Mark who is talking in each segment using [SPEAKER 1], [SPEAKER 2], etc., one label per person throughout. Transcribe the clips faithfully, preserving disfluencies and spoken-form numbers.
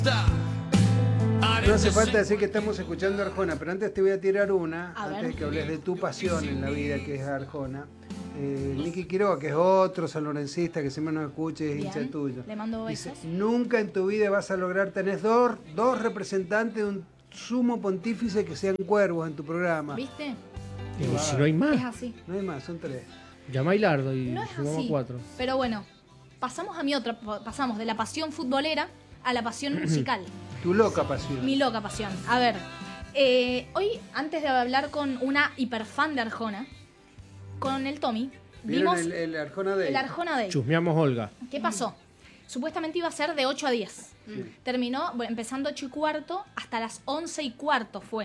[SPEAKER 1] No hace falta decir que estamos escuchando a Arjona, pero antes te voy a tirar una,
[SPEAKER 2] A
[SPEAKER 1] antes
[SPEAKER 2] ver.
[SPEAKER 1] de que hables de tu pasión en la vida, que es Arjona. Eh, Nicky Quiroga, que es otro sanlorencista que siempre nos escucha y es
[SPEAKER 2] Bien,
[SPEAKER 1] hincha tuyo.
[SPEAKER 2] le mando
[SPEAKER 1] Dice,
[SPEAKER 2] besos.
[SPEAKER 1] nunca en tu vida vas a lograr tener dos, dos representantes de un sumo pontífice que sean cuervos en tu programa.
[SPEAKER 2] ¿Viste?
[SPEAKER 3] Y si no hay
[SPEAKER 2] Es
[SPEAKER 3] más,
[SPEAKER 2] así.
[SPEAKER 1] No hay más, son tres.
[SPEAKER 3] llama a Hilardo y
[SPEAKER 2] No es
[SPEAKER 3] sumamos
[SPEAKER 2] así.
[SPEAKER 3] cuatro.
[SPEAKER 2] Pero bueno, pasamos a mi otra, pasamos de la pasión futbolera a la pasión musical.
[SPEAKER 1] Tu loca pasión.
[SPEAKER 2] Mi loca pasión. A ver, eh, hoy antes de hablar con una hiperfan de Arjona, con el Tommy,
[SPEAKER 1] ¿Vieron
[SPEAKER 2] vimos
[SPEAKER 1] el, el Arjona Day?
[SPEAKER 2] el Arjona Day.
[SPEAKER 3] Chusmeamos Olga.
[SPEAKER 2] ¿Qué pasó? Supuestamente iba a ser de ocho a diez.
[SPEAKER 1] Sí.
[SPEAKER 2] Terminó bueno, empezando ocho y cuarto, hasta las once y cuarto fue.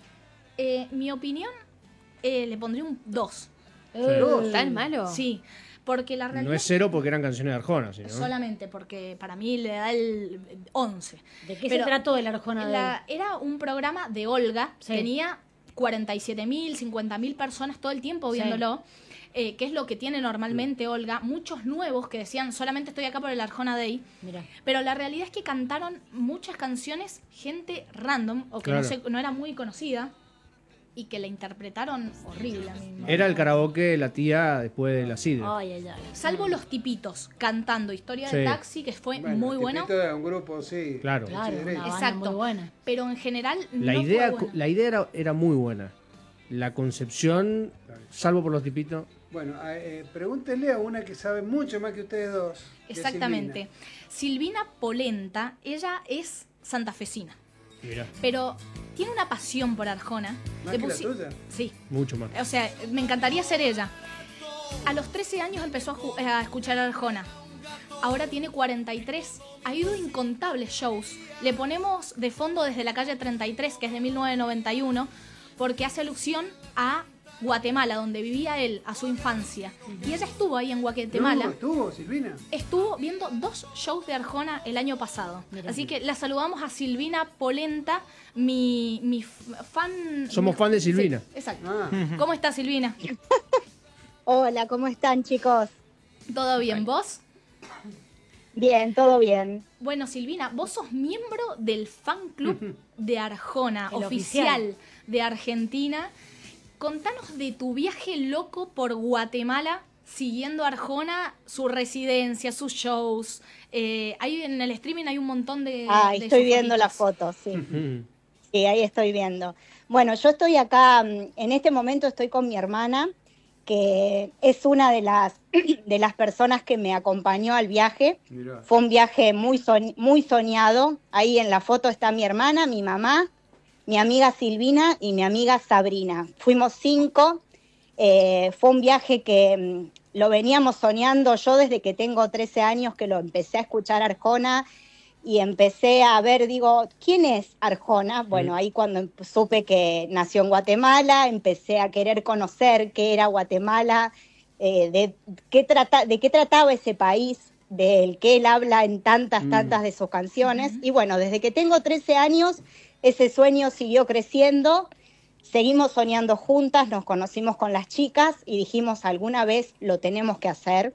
[SPEAKER 2] Eh, mi opinión, eh, le pondría un dos.
[SPEAKER 1] Dos.
[SPEAKER 4] ¿Tan malo?
[SPEAKER 2] Sí, porque la realidad
[SPEAKER 3] No es cero porque eran canciones de Arjona, ¿sí, no?
[SPEAKER 2] solamente porque para mí le da el once.
[SPEAKER 4] ¿De qué
[SPEAKER 2] Pero
[SPEAKER 4] se trató el Arjona de
[SPEAKER 2] La- era un programa de Olga,
[SPEAKER 4] Sí.
[SPEAKER 2] tenía cuarenta y siete mil, cincuenta mil personas todo el tiempo
[SPEAKER 4] Sí.
[SPEAKER 2] viéndolo, eh, que es lo que tiene normalmente Olga. Muchos nuevos que decían, solamente estoy acá por el Arjona Day.
[SPEAKER 4] Mira.
[SPEAKER 2] Pero la realidad es que cantaron muchas canciones gente random, o que no,
[SPEAKER 3] Claro.
[SPEAKER 2] se- no era muy conocida, y que la interpretaron horrible a mí.
[SPEAKER 3] Era el karaoke de la tía después de la sidra.
[SPEAKER 4] Ay, ay, ay.
[SPEAKER 2] Salvo los tipitos cantando Historia de
[SPEAKER 3] Sí.
[SPEAKER 2] Taxi, que fue
[SPEAKER 1] Bueno,
[SPEAKER 2] muy
[SPEAKER 1] el
[SPEAKER 2] bueno.
[SPEAKER 1] tipito era un grupo, sí.
[SPEAKER 3] Claro.
[SPEAKER 4] Claro,
[SPEAKER 1] Sí,
[SPEAKER 4] una banda
[SPEAKER 2] Exacto.
[SPEAKER 4] muy buena.
[SPEAKER 2] Pero en general
[SPEAKER 3] La
[SPEAKER 2] no
[SPEAKER 3] idea,
[SPEAKER 2] fue buena.
[SPEAKER 3] la idea era, era muy buena. La concepción, salvo por los tipitos.
[SPEAKER 1] Bueno, eh, pregúntele a una que sabe mucho más que ustedes dos. que es
[SPEAKER 2] Exactamente. Silvina Polenta, ella es santafesina,
[SPEAKER 3] Mira,
[SPEAKER 2] pero tiene una pasión por Arjona.
[SPEAKER 1] ¿Más
[SPEAKER 2] Le
[SPEAKER 1] que la
[SPEAKER 2] pusi-
[SPEAKER 1] tuya?
[SPEAKER 2] Sí,
[SPEAKER 3] mucho más.
[SPEAKER 2] o sea, me encantaría ser ella. A los trece años empezó a, ju- a escuchar a Arjona. Ahora tiene cuarenta y tres. Ha ido a incontables shows. Le ponemos de fondo Desde la calle treinta y tres, que es de mil novecientos noventa y uno, porque hace alusión a Guatemala, donde vivía él, a su infancia. Y ella estuvo ahí en Guatemala.
[SPEAKER 1] No, estuvo, Silvina.
[SPEAKER 2] Estuvo viendo dos shows de Arjona el año pasado.
[SPEAKER 4] Mira.
[SPEAKER 2] Así que la saludamos a Silvina Polenta, mi, mi f- fan.
[SPEAKER 3] Somos
[SPEAKER 2] mi-
[SPEAKER 3] fan de Silvina.
[SPEAKER 2] Sí, exacto.
[SPEAKER 1] Ah,
[SPEAKER 2] ¿Cómo está Silvina?
[SPEAKER 5] Hola, ¿cómo están, chicos?
[SPEAKER 2] ¿Todo bien? ¿Vos?
[SPEAKER 5] Bien, todo bien.
[SPEAKER 2] Bueno, Silvina, vos sos miembro del fan club de Arjona,
[SPEAKER 4] El
[SPEAKER 2] oficial,
[SPEAKER 4] oficial.
[SPEAKER 2] de Argentina. Contanos de tu viaje loco por Guatemala, siguiendo a Arjona, su residencia, sus shows. Eh, ahí en el streaming hay un montón de.
[SPEAKER 5] Ah,
[SPEAKER 2] de
[SPEAKER 5] estoy
[SPEAKER 2] sus
[SPEAKER 5] viendo las
[SPEAKER 2] fotitos.
[SPEAKER 5] fotos, sí.
[SPEAKER 3] Mm.
[SPEAKER 5] Sí, ahí estoy viendo. Bueno, yo estoy acá, mm, en este momento estoy con mi hermana, que es una de las, de las personas que me acompañó al viaje.
[SPEAKER 1] mirá.
[SPEAKER 5] Fue un viaje muy, soñ- muy soñado. Ahí en la foto está mi hermana, mi mamá, mi amiga Silvina y mi amiga Sabrina. Fuimos cinco. Eh, fue un viaje que mm, lo veníamos soñando yo desde que tengo trece años, que lo empecé a escuchar Arjona y empecé a ver, digo, ¿quién es Arjona? Bueno, ahí cuando em- supe que nació en Guatemala, empecé a querer conocer qué era Guatemala, eh, de, qué trata, de qué trataba ese país, del que él habla en tantas,
[SPEAKER 1] Mm.
[SPEAKER 5] tantas de sus canciones. Y bueno, desde que tengo trece años, ese sueño siguió creciendo. Seguimos soñando juntas, nos conocimos con las chicas y dijimos alguna vez lo tenemos que hacer.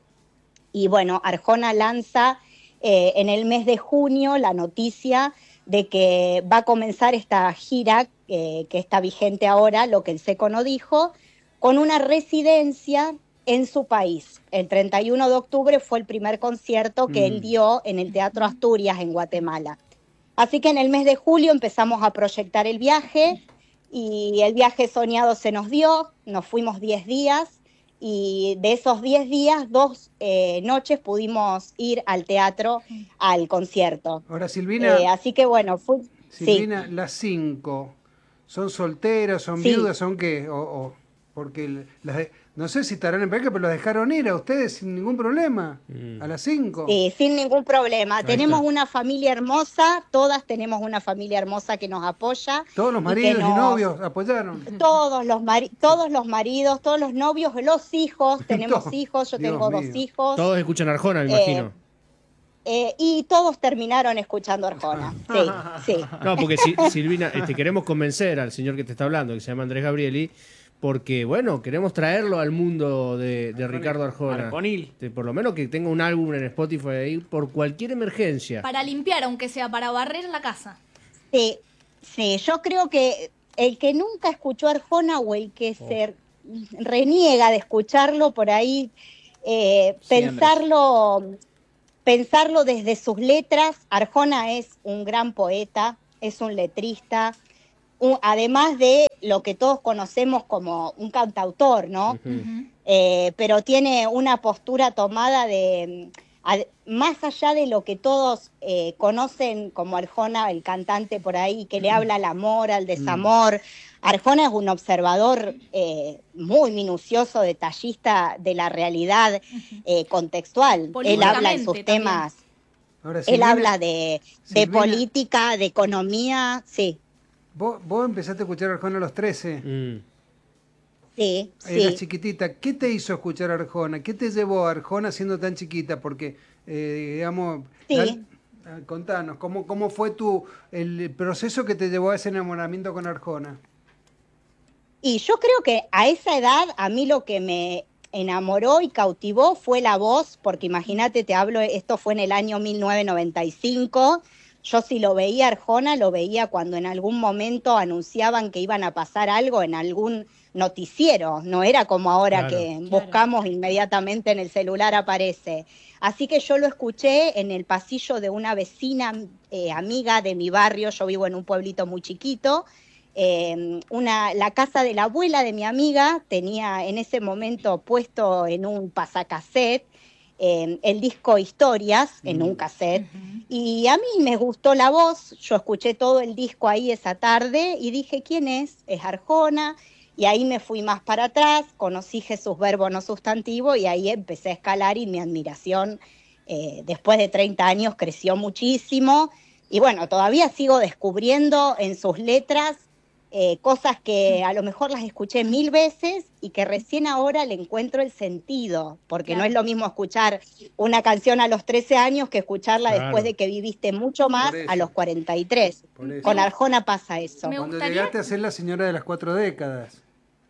[SPEAKER 5] Y bueno, Arjona lanza eh, en el mes de junio la noticia de que va a comenzar esta gira eh, que está vigente ahora, lo que el Seco no dijo, con una residencia en su país. El treinta y uno de octubre fue el primer concierto que
[SPEAKER 1] Mm.
[SPEAKER 5] él dio en el Teatro Asturias en Guatemala. Así que en el mes de julio empezamos a proyectar el viaje y el viaje soñado se nos dio, nos fuimos diez días y de esos diez días, dos eh, noches pudimos ir al teatro, al concierto.
[SPEAKER 1] Ahora, Silvina,
[SPEAKER 5] Eh, así que bueno, fue, sí.
[SPEAKER 1] Silvina, las cinco, ¿son solteras, son
[SPEAKER 5] Sí.
[SPEAKER 1] viudas, son qué? O, o- porque el- las de- no sé si estarán en pareja, pero las dejaron ir a ustedes sin ningún problema,
[SPEAKER 3] Mm.
[SPEAKER 1] a las cinco.
[SPEAKER 5] Sí, sin ningún problema.
[SPEAKER 3] Ahí
[SPEAKER 5] Tenemos
[SPEAKER 3] está.
[SPEAKER 5] una familia hermosa, todas tenemos una familia hermosa que nos apoya.
[SPEAKER 1] Todos los
[SPEAKER 5] y que
[SPEAKER 1] maridos y
[SPEAKER 5] nos-
[SPEAKER 1] novios apoyaron.
[SPEAKER 5] Todos los, mari- todos los maridos, todos los novios, los hijos, tenemos
[SPEAKER 1] Todo.
[SPEAKER 5] hijos, yo
[SPEAKER 1] Dios
[SPEAKER 5] tengo
[SPEAKER 1] mío.
[SPEAKER 5] dos hijos.
[SPEAKER 3] Todos escuchan Arjona, me
[SPEAKER 5] Eh,
[SPEAKER 3] imagino.
[SPEAKER 5] Eh, y todos terminaron escuchando Arjona. Sí, sí.
[SPEAKER 3] No, porque si, Silvina, este, queremos convencer al señor que te está hablando, que se llama Andrés Gabrieli, porque, bueno, queremos traerlo al mundo de, de Ricardo Arjona.
[SPEAKER 4] Arconil.
[SPEAKER 3] De, por lo menos que tenga un álbum en Spotify ahí por cualquier emergencia.
[SPEAKER 2] Para limpiar, aunque sea para barrer la casa.
[SPEAKER 5] Sí, sí, yo creo que el que nunca escuchó Arjona o el que
[SPEAKER 3] Oh.
[SPEAKER 5] se reniega de escucharlo por ahí, eh,
[SPEAKER 4] Sí,
[SPEAKER 5] pensarlo, pensarlo desde sus letras. Arjona es un gran poeta, es un letrista, un- además de lo que todos conocemos como un cantautor, ¿no?
[SPEAKER 3] Ujú.
[SPEAKER 2] Ujú.
[SPEAKER 5] Eh, pero tiene una postura tomada de, mm, ad- más allá de lo que todos eh, conocen como Arjona, el cantante por ahí, que le habla al amor, al desamor. Arjona es un observador eh, muy minucioso, detallista de la realidad eh, contextual. Él habla en sus
[SPEAKER 2] Políticamente
[SPEAKER 5] temas,
[SPEAKER 1] Ahora,
[SPEAKER 5] él
[SPEAKER 1] Silvina,
[SPEAKER 5] habla de, de
[SPEAKER 1] Silvina,
[SPEAKER 5] política, de economía, sí,
[SPEAKER 1] Vos, vos empezaste a escuchar Arjona a los trece.
[SPEAKER 3] Mm.
[SPEAKER 5] sí,
[SPEAKER 1] Eras
[SPEAKER 5] sí.
[SPEAKER 1] chiquitita. ¿Qué te hizo escuchar Arjona? ¿Qué te llevó a Arjona siendo tan chiquita? Porque, eh, digamos,
[SPEAKER 5] Sí.
[SPEAKER 1] la- ah, contanos, ¿cómo, cómo fue tu, el proceso que te llevó a ese enamoramiento con Arjona?
[SPEAKER 5] Y yo creo que a esa edad a mí lo que me enamoró y cautivó fue la voz, porque imagínate, te hablo, esto fue en el año mil novecientos noventa y cinco. Yo si lo veía Arjona, lo veía cuando en algún momento anunciaban que iban a pasar algo en algún noticiero. No era como ahora
[SPEAKER 3] Claro.
[SPEAKER 5] que
[SPEAKER 2] Claro.
[SPEAKER 5] buscamos inmediatamente en el celular aparece. Así que yo lo escuché en el pasillo de una vecina eh, amiga de mi barrio. Yo vivo en un pueblito muy chiquito. Eh, una, la casa de la abuela de mi amiga tenía en ese momento puesto en un pasacassette eh, el disco Historias en un cassette.
[SPEAKER 2] Ujú.
[SPEAKER 5] Y a mí me gustó la voz, yo escuché todo el disco ahí esa tarde y dije, ¿quién es? Es Arjona. Y ahí me fui más para atrás, conocí Jesús Verbo no sustantivo y ahí empecé a escalar y mi admiración eh, después de treinta años creció muchísimo. Y bueno, todavía sigo descubriendo en sus letras eh, cosas que a lo mejor las escuché mil veces y que recién ahora le encuentro el sentido, porque
[SPEAKER 2] Claro.
[SPEAKER 5] no es lo mismo escuchar una canción a los trece años que escucharla
[SPEAKER 3] Claro.
[SPEAKER 5] después de que viviste mucho más
[SPEAKER 1] Por eso.
[SPEAKER 5] a los cuarenta y tres.
[SPEAKER 1] Por eso.
[SPEAKER 5] Con Arjona pasa eso.
[SPEAKER 2] Me
[SPEAKER 1] Cuando
[SPEAKER 2] gustaría-
[SPEAKER 1] llegaste a ser la señora de las cuatro décadas.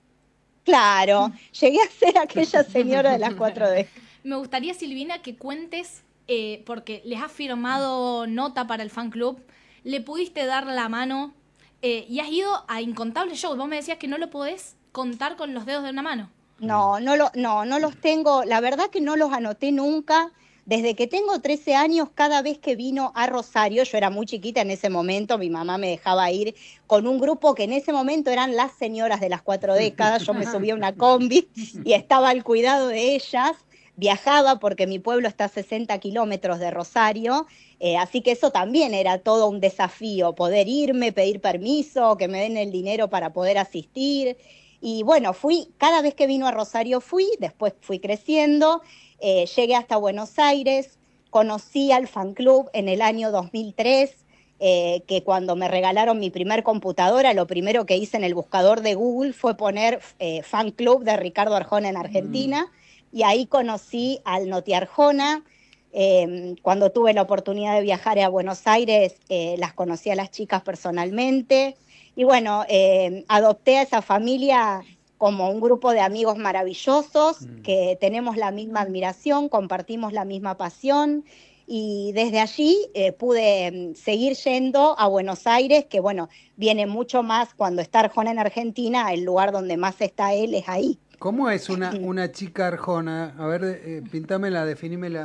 [SPEAKER 5] Claro, llegué a ser aquella señora de las cuatro D.
[SPEAKER 2] Me gustaría, Silvina, que cuentes, eh, porque les has firmado nota para el fan club, le pudiste dar la mano eh, y has ido a incontables shows. Vos me decías que no lo podés contar con los dedos de una mano.
[SPEAKER 5] No, no, lo, no, no los tengo, la verdad que no los anoté nunca. Desde que tengo trece años, cada vez que vino a Rosario, yo era muy chiquita en ese momento, mi mamá me dejaba ir con un grupo que en ese momento eran las señoras de las cuatro décadas, yo me subía a una combi y estaba al cuidado de ellas, viajaba porque mi pueblo está a sesenta kilómetros de Rosario, eh, así que eso también era todo un desafío, poder irme, pedir permiso, que me den el dinero para poder asistir. Y bueno, fui, cada vez que vino a Rosario fui, después fui creciendo, eh, llegué hasta Buenos Aires, conocí al fan club en el año dos mil tres, eh, que cuando me regalaron mi primer computadora, lo primero que hice en el buscador de Google fue poner eh, fan club de Ricardo Arjona en Argentina, mm. y ahí conocí al Noti Arjona. Eh, cuando tuve la oportunidad de viajar a Buenos Aires, eh, las conocí a las chicas personalmente. Y bueno, eh, adopté a esa familia como un grupo de amigos maravillosos, mm. que tenemos la misma admiración, compartimos la misma pasión, y desde allí eh, pude seguir yendo a Buenos Aires, que bueno, viene mucho más cuando está Arjona en Argentina, el lugar donde más está él es ahí.
[SPEAKER 1] ¿Cómo es una, una chica Arjona? A ver, eh, pintámela, definímela.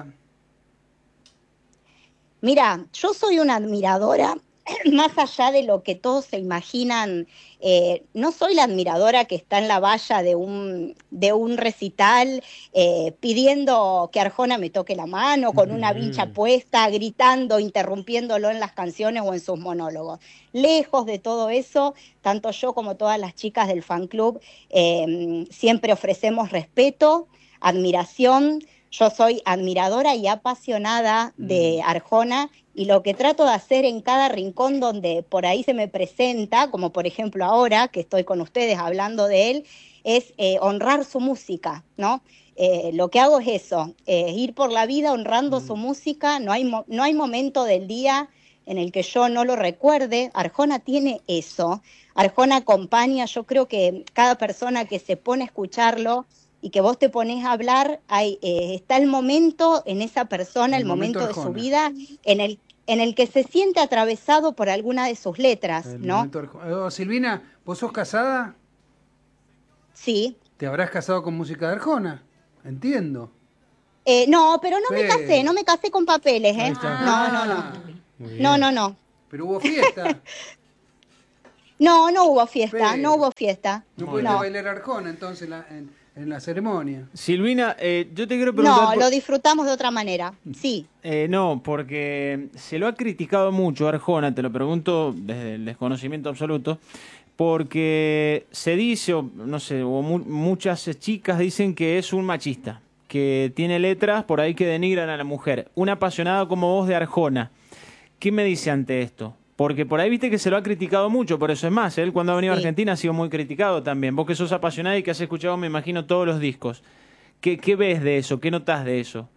[SPEAKER 5] Mira, yo soy una admiradora, más allá de lo que todos se imaginan, eh, no soy la admiradora que está en la valla de un, de un recital eh, pidiendo que Arjona me toque la mano, con una vincha puesta, gritando, interrumpiéndolo en las canciones o en sus monólogos. Lejos de todo eso, tanto yo como todas las chicas del fan club eh, siempre ofrecemos respeto, admiración. Yo soy admiradora y apasionada de Arjona, y lo que trato de hacer en cada rincón donde por ahí se me presenta, como por ejemplo ahora que estoy con ustedes hablando de él, es eh, honrar su música, ¿no? Eh, lo que hago es eso, eh, ir por la vida honrando mm. su música. No hay, mo- no hay momento del día en el que yo no lo recuerde. Arjona tiene eso. Arjona acompaña, yo creo que cada persona que se pone a escucharlo y que vos te pones a hablar, hay, eh, está el momento en esa persona, el,
[SPEAKER 1] El
[SPEAKER 5] momento,
[SPEAKER 1] momento
[SPEAKER 5] de su
[SPEAKER 1] Arjona.
[SPEAKER 5] vida, en el, en el que se siente atravesado por alguna de sus letras,
[SPEAKER 1] El
[SPEAKER 5] ¿no?
[SPEAKER 1] momento Arjona. Oh, Silvina, ¿vos sos casada?
[SPEAKER 5] Sí.
[SPEAKER 1] ¿Te habrás casado con música de Arjona? Entiendo.
[SPEAKER 5] Eh, no, pero no me
[SPEAKER 1] Sí.
[SPEAKER 5] casé, no me casé con papeles, ¿eh?
[SPEAKER 3] Ahí está.
[SPEAKER 5] No, no, no.
[SPEAKER 3] Muy bien.
[SPEAKER 5] No, no, no.
[SPEAKER 1] Pero hubo fiesta.
[SPEAKER 5] No, no hubo fiesta,
[SPEAKER 1] Pero-
[SPEAKER 5] no hubo fiesta.
[SPEAKER 1] No
[SPEAKER 4] Muy
[SPEAKER 1] pudiste
[SPEAKER 5] No.
[SPEAKER 1] bailar Arjona entonces en la, en, en la ceremonia.
[SPEAKER 4] Silvina, eh, yo te quiero preguntar...
[SPEAKER 5] No,
[SPEAKER 4] por-
[SPEAKER 5] lo disfrutamos de otra manera. Sí.
[SPEAKER 4] Eh, no, porque se lo ha criticado mucho Arjona, te lo pregunto desde el desconocimiento absoluto, porque se dice, o no sé, o mu- muchas chicas dicen que es un machista, que tiene letras por ahí que denigran a la mujer. Una apasionada como vos de Arjona, ¿qué me dice ante esto? Porque por ahí viste que se lo ha criticado mucho, por eso es más, él cuando ha venido a
[SPEAKER 5] Sí.
[SPEAKER 4] Argentina ha sido muy criticado también. Vos que sos apasionada y que has escuchado, me imagino, todos los discos. ¿Qué, qué ves de eso? ¿Qué notás de eso?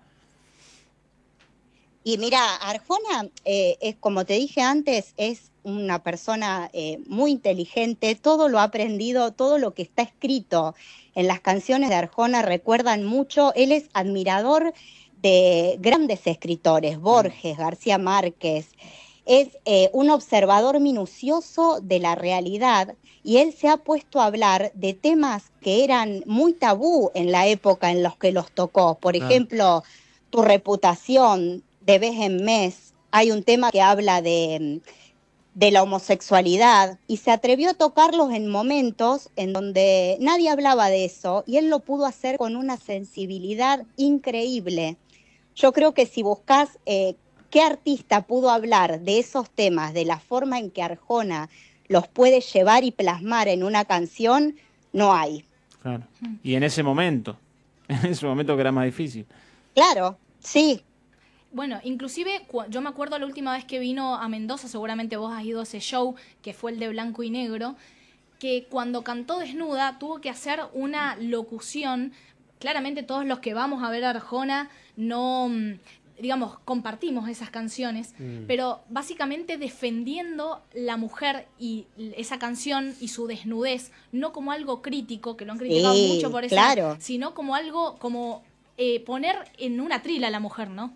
[SPEAKER 5] Y mira, Arjona, eh, es como te dije antes, es una persona eh, muy inteligente, todo lo ha aprendido, todo lo que está escrito en las canciones de Arjona recuerdan mucho. Él es admirador de grandes escritores, Borges, García Márquez. Es eh, un observador minucioso de la realidad y él se ha puesto a hablar de temas que eran muy tabú en la época en los que los tocó. Por
[SPEAKER 4] Claro.
[SPEAKER 5] ejemplo, tu reputación, de vez en mes. Hay un tema que habla de, de la homosexualidad y se atrevió a tocarlos en momentos en donde nadie hablaba de eso y él lo pudo hacer con una sensibilidad increíble. Yo creo que si buscas eh, qué artista pudo hablar de esos temas, de la forma en que Arjona los puede llevar y plasmar en una canción, no hay.
[SPEAKER 4] Claro. Y en ese momento, en ese momento que era más difícil.
[SPEAKER 5] Claro, sí.
[SPEAKER 2] Bueno, inclusive cu- yo me acuerdo la última vez que vino a Mendoza, seguramente vos has ido a ese show, que fue el de Blanco y Negro, que cuando cantó Desnuda tuvo que hacer una locución. Claramente todos los que vamos a ver a Arjona no, mm, digamos, compartimos esas canciones,
[SPEAKER 3] Mm.
[SPEAKER 2] pero básicamente defendiendo la mujer y l- esa canción y su desnudez, no como algo crítico, que lo han criticado
[SPEAKER 5] Sí,
[SPEAKER 2] mucho por eso,
[SPEAKER 5] claro.
[SPEAKER 2] sino como algo, como eh, poner en una trila a la mujer, ¿no?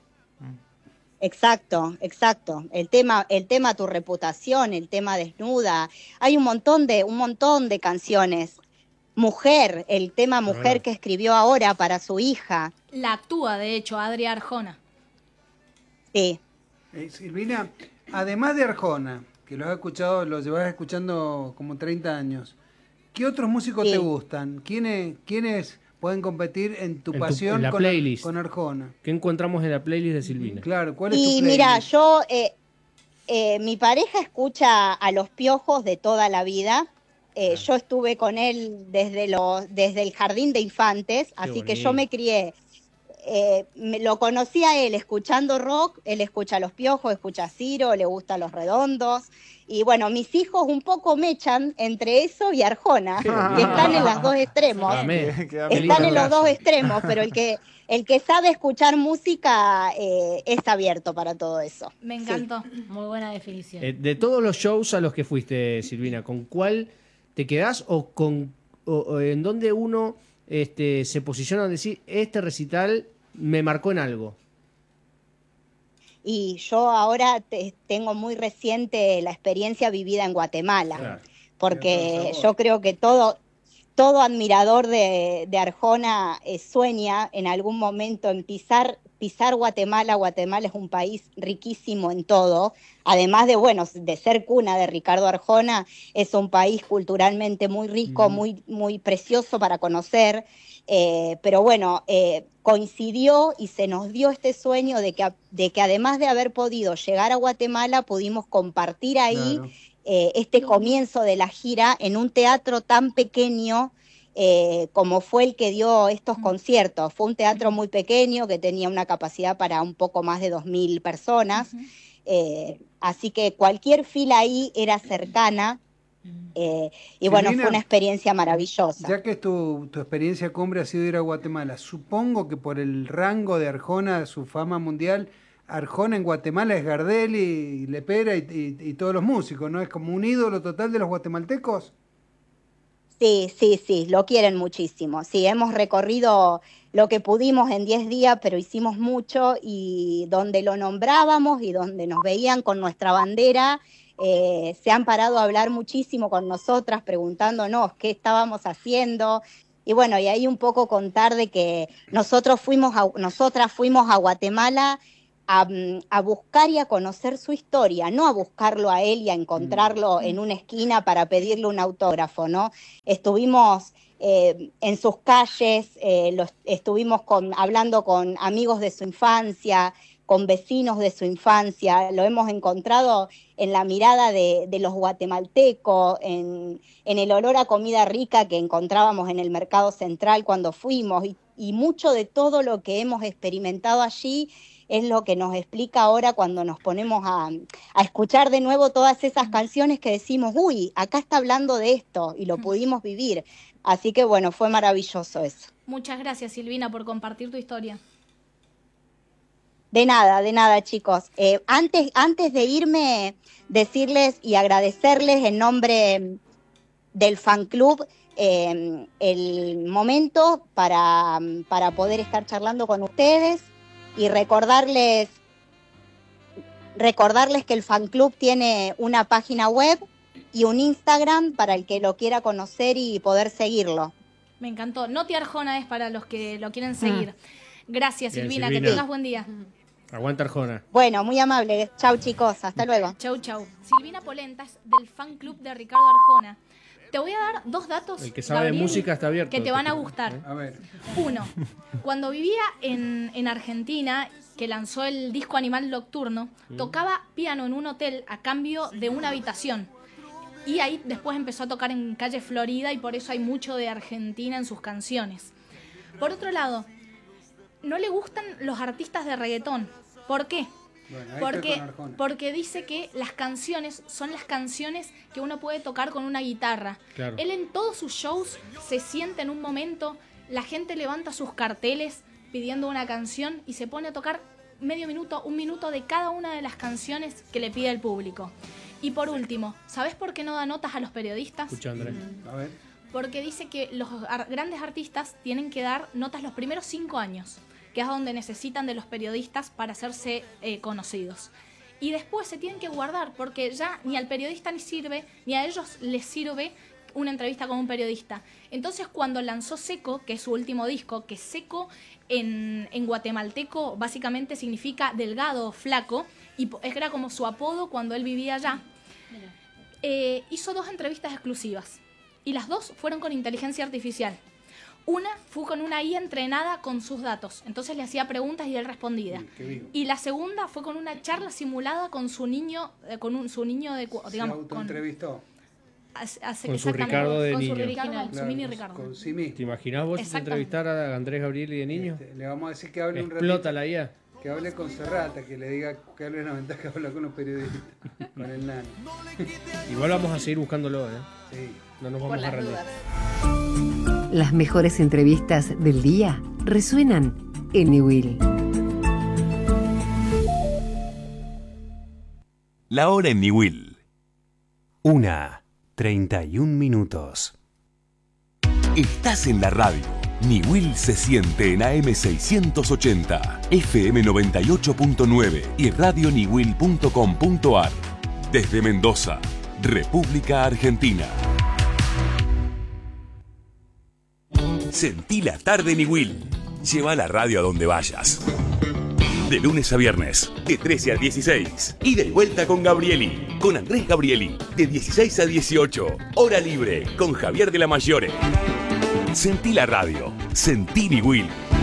[SPEAKER 5] Exacto, exacto. El tema, el tema Tu reputación, el tema Desnuda. Hay un montón de, un montón de canciones. Mujer, el tema Mujer
[SPEAKER 3] Ah.
[SPEAKER 5] que escribió ahora para su hija.
[SPEAKER 2] La actúa, de hecho, Adri Arjona.
[SPEAKER 5] Sí.
[SPEAKER 1] Eh, Silvina, además de Arjona, que lo has escuchado, lo llevas escuchando como treinta años, ¿qué otros músicos
[SPEAKER 5] Sí.
[SPEAKER 1] te gustan? ¿Quiénes, quiénes pueden competir en tu
[SPEAKER 3] En tu-
[SPEAKER 1] pasión
[SPEAKER 3] en la
[SPEAKER 1] con,
[SPEAKER 3] playlist.
[SPEAKER 1] con Arjona?
[SPEAKER 3] ¿Qué encontramos en la playlist de Silvina?
[SPEAKER 1] Claro, ¿cuál es tu
[SPEAKER 5] Y
[SPEAKER 1] playlist?
[SPEAKER 5] mira, yo, eh, eh, mi pareja escucha a Los Piojos de toda la vida. Eh, yo estuve con él desde, los, desde el jardín de infantes, así que yo
[SPEAKER 3] bonito.
[SPEAKER 5] me crié. Eh, me- lo conocí a él escuchando rock, él escucha a Los Piojos, escucha a Ciro, le gustan Los Redondos. Y bueno, mis hijos un poco mechan entre eso y Arjona, que están en los dos extremos.
[SPEAKER 3] Amén.
[SPEAKER 4] Qué- qué
[SPEAKER 3] Qué lindo
[SPEAKER 5] Están en los
[SPEAKER 3] abrazo.
[SPEAKER 5] dos extremos, pero el que, el que sabe escuchar música eh, es abierto para todo eso.
[SPEAKER 2] Me
[SPEAKER 5] Sí.
[SPEAKER 2] encantó.
[SPEAKER 6] Muy buena definición.
[SPEAKER 3] Eh, de todos los shows a los que fuiste, Silvina, ¿con cuál te quedás o con o- o en dónde uno este, se posiciona a decir este recital me marcó en algo?
[SPEAKER 5] Y yo ahora te- tengo muy reciente la experiencia vivida en Guatemala,
[SPEAKER 3] Claro.
[SPEAKER 5] porque
[SPEAKER 1] Tiene todo sabor.
[SPEAKER 5] yo creo que todo, todo admirador de, de Arjona eh, sueña en algún momento en pisar, pisar Guatemala. Guatemala es un país riquísimo en todo, además de, bueno, de ser cuna de Ricardo Arjona, es un país culturalmente muy rico, muy, muy precioso para conocer. Eh, pero bueno, eh, coincidió y se nos dio este sueño de que, a- de que además de haber podido llegar a Guatemala, pudimos compartir ahí
[SPEAKER 1] Claro.
[SPEAKER 5] eh, este comienzo de la gira en un teatro tan pequeño eh, como fue el que dio estos conciertos. Fue un teatro muy pequeño que tenía una capacidad para un poco más de dos mil personas, eh, así que cualquier fila ahí era cercana. Eh, y bueno,
[SPEAKER 1] Silvina,
[SPEAKER 5] fue una experiencia maravillosa.
[SPEAKER 1] Ya que tu, tu experiencia cumbre ha sido ir a Guatemala, supongo que por el rango de Arjona, su fama mundial, Arjona en Guatemala es Gardel y Lepera y, y, y todos los músicos, ¿no? Es como un ídolo total de los guatemaltecos.
[SPEAKER 5] Sí, sí, sí, lo quieren muchísimo. Sí, hemos recorrido lo que pudimos en diez días, pero hicimos mucho y donde lo nombrábamos y donde nos veían con nuestra bandera, eh, se han parado a hablar muchísimo con nosotras, preguntándonos qué estábamos haciendo. Y bueno, y ahí un poco contar de que nosotros fuimos a, nosotras fuimos a Guatemala A, a buscar y a conocer su historia, no a buscarlo a él y a encontrarlo en una esquina para pedirle un autógrafo, ¿no? Estuvimos eh, en sus calles, eh, los, estuvimos con, hablando con amigos de su infancia, con vecinos de su infancia, lo hemos encontrado en la mirada de, de los guatemaltecos, en, en el olor a comida rica que encontrábamos en el mercado central cuando fuimos, y, y mucho de todo lo que hemos experimentado allí es lo que nos explica ahora cuando nos ponemos a, a escuchar de nuevo todas esas canciones que decimos, uy, acá está hablando de esto y lo pudimos vivir. Así que bueno, fue maravilloso eso.
[SPEAKER 2] Muchas gracias, Silvina, por compartir tu historia.
[SPEAKER 5] De nada, de nada, chicos. Eh, antes, antes de irme, decirles y agradecerles en nombre del fan club eh, el momento para, para poder estar charlando con ustedes. Y recordarles, recordarles que el fan club tiene una página web y un Instagram para el que lo quiera conocer y poder seguirlo.
[SPEAKER 2] Me encantó. Noti Arjona es para los que lo quieren seguir. Gracias,
[SPEAKER 3] Bien,
[SPEAKER 2] Silvina,
[SPEAKER 3] Silvina.
[SPEAKER 2] que tengas buen día.
[SPEAKER 3] Aguanta Arjona.
[SPEAKER 5] Bueno, muy amable. Chau, chicos. Hasta luego.
[SPEAKER 2] Chau, chau. Silvina Polenta es del fan club de Ricardo Arjona. Te voy a dar dos datos,
[SPEAKER 3] El que sabe de
[SPEAKER 2] Gabriel,
[SPEAKER 3] música está abierto.
[SPEAKER 2] que te van a gustar.
[SPEAKER 1] A ver.
[SPEAKER 2] Uno, cuando vivía en, en Argentina, que lanzó el disco Animal Nocturno, tocaba piano en un hotel a cambio de una habitación. Y ahí después empezó a tocar en calle Florida y por eso hay mucho de Argentina en sus canciones. Por otro lado, no le gustan los artistas de reggaetón. ¿Por qué?
[SPEAKER 1] Bueno, ahí
[SPEAKER 2] Porque,
[SPEAKER 1] estoy con Arjona.
[SPEAKER 2] porque dice que las canciones son las canciones que uno puede tocar con una guitarra.
[SPEAKER 3] Claro.
[SPEAKER 2] Él en todos sus shows se sienta en un momento, la gente levanta sus carteles pidiendo una canción y se pone a tocar medio minuto, un minuto de cada una de las canciones que le pide el público. Y por último, ¿sabes por qué no da notas a los periodistas?
[SPEAKER 3] Escucha, Andrés.
[SPEAKER 1] A ver.
[SPEAKER 2] Porque dice que los ar- grandes artistas tienen que dar notas los primeros cinco años, que es donde necesitan de los periodistas para hacerse eh, conocidos. Y después se tienen que guardar, porque ya ni al periodista ni sirve, ni a ellos les sirve una entrevista con un periodista. Entonces, cuando lanzó Seco, que es su último disco, que Seco en, en guatemalteco básicamente significa delgado o flaco, y po- era como su apodo cuando él vivía allá, eh, hizo dos entrevistas exclusivas. Y las dos fueron con inteligencia artificial. Una fue con una I A entrenada con sus datos. Entonces le hacía preguntas y él respondía.
[SPEAKER 1] Mm, qué vivo.
[SPEAKER 2] Y la segunda fue con una charla simulada con su niño, eh, con un, su niño de, cu- digamos,
[SPEAKER 1] Se
[SPEAKER 2] con,
[SPEAKER 1] autoentrevistó.
[SPEAKER 2] hace- hace-
[SPEAKER 3] Con su
[SPEAKER 2] exactamente,
[SPEAKER 3] Ricardo de
[SPEAKER 2] con su
[SPEAKER 3] niño.
[SPEAKER 2] Ricardo, su
[SPEAKER 1] Claro,
[SPEAKER 2] mini
[SPEAKER 1] con-
[SPEAKER 2] Ricardo.
[SPEAKER 1] Con Simi.
[SPEAKER 3] ¿Te imaginás vos
[SPEAKER 2] Exactamente.
[SPEAKER 3] entrevistar a Andrés Gabrieli de niño?
[SPEAKER 1] Este, le vamos a decir que hable un ratito.
[SPEAKER 3] Explota la I A.
[SPEAKER 1] Que hable con Serrata, que le diga que hable una ventaja que habla con los periodistas. Con el nano.
[SPEAKER 3] Igual vamos a seguir buscándolo, ¿eh?
[SPEAKER 1] Sí.
[SPEAKER 3] No nos
[SPEAKER 6] Por
[SPEAKER 3] vamos a
[SPEAKER 6] las
[SPEAKER 3] rendir.
[SPEAKER 6] dudas.
[SPEAKER 7] Las mejores entrevistas del día resuenan en Niwil.
[SPEAKER 8] La hora en Niwil. Una, treinta y un minutos. Estás en la radio. Niwil se siente en A M seiscientos ochenta, F M noventa y ocho punto nueve y radio niwil punto com punto ar. Desde Mendoza, República Argentina. Sentí la tarde Niwil. Lleva la radio a donde vayas. De lunes a viernes, de trece a dieciséis. Ida y vuelta con Gabrieli, con Andrés Gabrieli, de dieciséis a dieciocho. Hora libre, con Javier de la Mayore. Sentí la radio. Sentí Niwil.